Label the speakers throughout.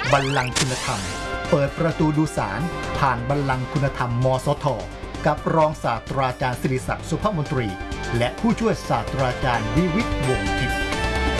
Speaker 1: บัลลังก์คุณธรรมเปิดประตูดูศาลผ่านบัลลังก์คุณธรรมมสทกับรองศาสตราจารย์ศิริศักดิ์สุภมนตรีและผู้ช่วยศาสตราจารย์วิวิตรวงศ์ทิพย์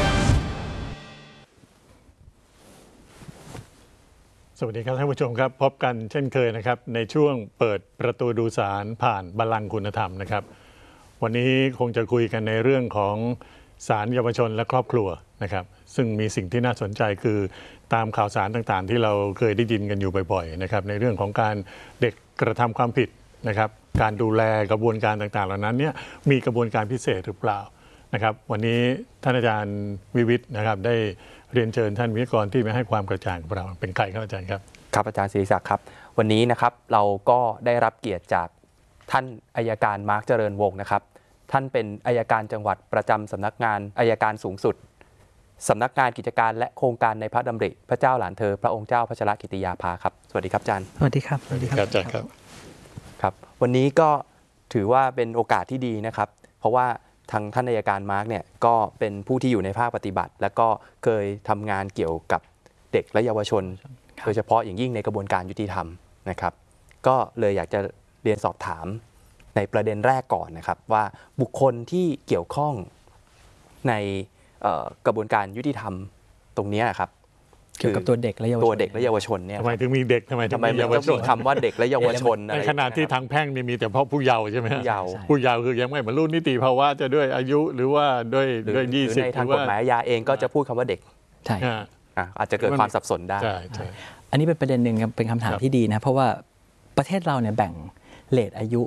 Speaker 2: สวัสดีครับท่านผู้ชมครับพบกันเช่นเคยนะครับในช่วงเปิดประตูดูศาลผ่านบัลลังก์คุณธรรมนะครับวันนี้คงจะคุยกันในเรื่องของศาลเยาวชนและครอบครัวนะครับซึ่งมีสิ่งที่น่าสนใจคือตามข่าวสารต่างๆที่เราเคยได้ยินกันอยู่บ่อยๆนะครับในเรื่องของการเด็กกระทำความผิดนะครับการดูแลกระบวนการต่างๆเหล่านั้นเนี่ยมีกระบวนการพิเศษหรือเปล่านะครับวันนี้ท่านอาจารย์วิวิตรนะครับได้เรียนเชิญท่านวิทยากรที่มาให้ความกระจ่างกับเราเป็นใครครับอาจารย์ครับ
Speaker 3: ครับอาจารย์ศิริศักดิ์ครับวันนี้นะครับเราก็ได้รับเกียรติจากท่านอัยการมาร์คเจริญวงศ์นะครับท่านเป็นอัยการจังหวัดประจำสำนักงานอัยการสูงสุดสำนักงานกิจการและโครงการในพระดำริพระเจ้าหลานเธอพระองค์เจ้าพัชรกิติยาภาครับสวัสดีครับอาจารย์
Speaker 4: สวัสดีครับ
Speaker 2: สวัสดีครับอาจารย์ครับ
Speaker 3: ครับวันนี้ก็ถือว่าเป็นโอกาสที่ดีนะครับเพราะว่าทางท่านอัยการมาร์คเนี่ยก็เป็นผู้ที่อยู่ในภาคปฏิบัติและก็เคยทำงานเกี่ยวกับเด็กและเยาวชนโดยเฉพาะอย่างยิ่งในกระบวนการยุติธรรมนะครับก็เลยอยากจะเรียนสอบถามในประเด็นแรกก่อนนะครับว่าบุคคลที่เกี่ยวข้องในกระบวนการยุติธรรมตรงนี้ครับ
Speaker 4: เกี่ยวกับตัวเด็กและเยาวชน
Speaker 3: เนี่ย
Speaker 2: ทำไมถึงมีเด็กทำไม
Speaker 3: มันต้องมีคำว่าเด็กและเยาวชน
Speaker 2: ในขณะที่ทางแพ่งนี่มีแต่เพราะผู้เยาว์ใช่ไหม
Speaker 3: ผู้เยาว์
Speaker 2: คือยังไม่บรรลุนิติภาวะจะด้วยอายุหรือว่าด้วย20
Speaker 3: ในทางกฎหมายอาญาเองก็จะพูดคำว่าเด็ก
Speaker 4: ใช่
Speaker 3: อาจจะเกิดความสับสนได้
Speaker 4: อันนี้เป็นประเด็นหนึ่งเป็นคำถามที่ดีนะเพราะว่าประเทศเราเนี่ยแบ่งเรทอายุ